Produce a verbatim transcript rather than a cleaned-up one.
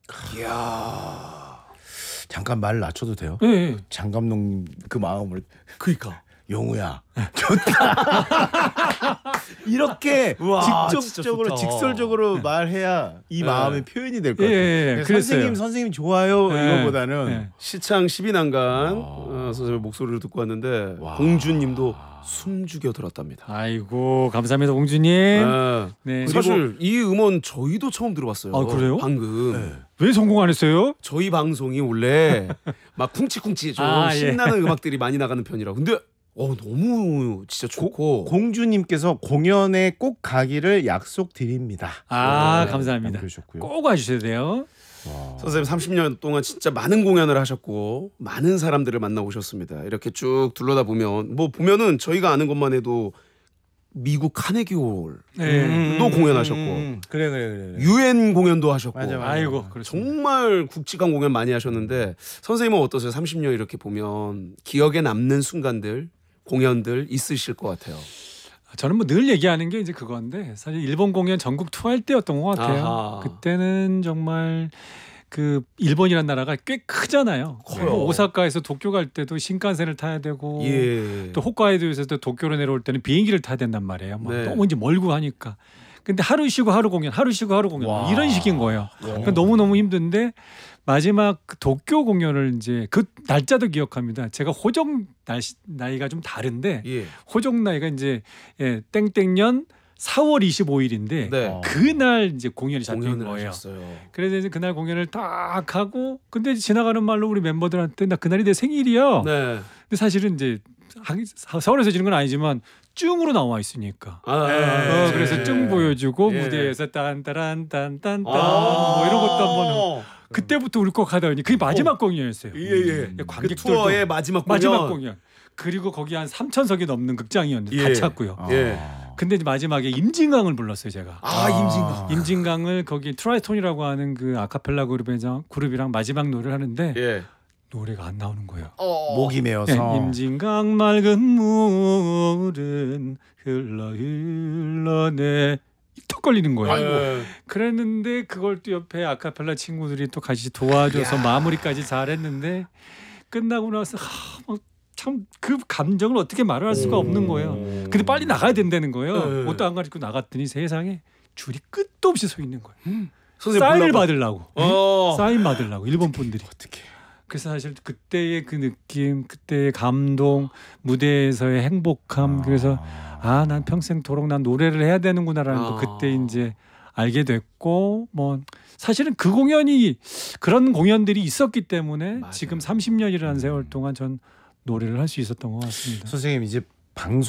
이야. 잠깐 말 낮춰도 돼요? 네. 장 감독님 그 마음을. 그니까. 영우야 좋다. 이렇게 우와, 직접적으로 직설적으로 말해야 이 네. 마음의 표현이 될 것 예, 같아요. 예, 예. 선생님 선생님 좋아요 네. 이거보다는 네. 시창 십이 난간 어, 선생님 목소리를 듣고 왔는데 와. 공주님도 숨죽여 들었답니다. 아이고 감사합니다 공주님. 네. 네. 사실 이 음원 저희도 처음 들어봤어요. 아, 그래요? 방금 네. 왜 성공 안 했어요? 저희 방송이 원래 막 쿵치쿵치 좀 아, 예. 신나는 음악들이 많이 나가는 편이라. 근데 어 너무 진짜 좋고 공주님께서 공연에 꼭 가기를 약속드립니다. 아 네. 감사합니다. 그러셨고요. 꼭 와주셔야 돼요. 와. 선생님 삼십 년 동안 진짜 많은 공연을 하셨고 많은 사람들을 만나 오셨습니다. 이렇게 쭉 둘러다 보면 뭐 보면은 저희가 아는 것만 해도 미국 카네기홀도 네. 공연하셨고 음, 그래 그래 그래. 유엔 공연도 하셨고 맞아, 맞아. 아이고 그렇습니다. 정말 굵직한 공연 많이 하셨는데 선생님은 어떠세요? 삼십 년 이렇게 보면 기억에 남는 순간들 공연들 있으실 것 같아요. 저는 뭐 늘 얘기하는 게 이제 그건데 사실 일본 공연 전국 투어할 때였던 것 같아요. 아하. 그때는 정말 그 일본이라는 나라가 꽤 크잖아요. 커요. 뭐 오사카에서 도쿄 갈 때도 신칸센을 타야 되고 예. 또 홋카이도에서 또 도쿄로 내려올 때는 비행기를 타야 된단 말이에요. 막 네. 너무 이제 멀고 하니까. 근데 하루 쉬고 하루 공연, 하루 쉬고 하루 공연 와. 이런 식인 거예요. 그러니까 너무 너무 힘든데 마지막 그 도쿄 공연을 이제 그 날짜도 기억합니다. 제가 호정 날씨, 나이가 좀 다른데 예. 호정 나이가 이제 예, 땡땡년 사월 이십오일인데 네. 어. 그날 이제 공연이 잡힌 공연을 거예요. 하셨어요. 그래서 이제 그날 공연을 딱 하고 근데 지나가는 말로 우리 멤버들한테 나 그날이 내 생일이야. 네. 근데 사실은 이제 하기- 서울에서 지는 건 아니지만 쭝으로 나와 있으니까. 아, 어, 예. 그래서 쭝 보여주고 예. 무대에서 딴따란 딴딴딴 아. 뭐 이런 것도 한번 그때부터 울컥하다 보니 그게 마지막 공연이었어요. 예, 예. 예, 그 관객들도 투어의 마지막 공연. 마지막 공연. 그리고 거기 한 삼천석이 넘는 극장이었는데 예. 다 찼고요. 예. 근데 이제 마지막에 임진강을 불렀어요, 제가. 아, 임진강. 임진강을 거기 트라이톤이라고 하는 그 아카펠라 그룹이랑 그룹이랑 마지막 노래를 하는데 예. 노래가 안 나오는 거예요. 어. 목이 네, 메어서 임진강 맑은 물은 흘러 흘러내 턱 걸리는 거예요. 아이고. 그랬는데 그걸 또 옆에 아카펠라 친구들이 또 같이 도와줘서 마무리까지 잘했는데 끝나고 나서 참 그 감정을 어떻게 말을 할 수가 없는 거예요. 근데 빨리 나가야 된다는 거예요. 네. 옷도 안 가리고 나갔더니 세상에 줄이 끝도 없이 서 있는 거예요. 선생님 사인을 불러봐. 받으려고. 어. 사인 받으려고 일본 분들이. 어떻게? 그래서 사실 그때의 그 느낌, 그때의 감동, 무대에서의 행복함. 그래서 아, 난 평생토록 난 노래를 해야 되는구나라는 아. 거 그때 이제 알게 됐고 뭐 사실은 그 공연이 그런 공연들이 있었기 때문에 맞아요. 지금 삼십 년이라는 세월 동안 전 노래를 할 수 있었던 것 같습니다. 선생님 이제 방송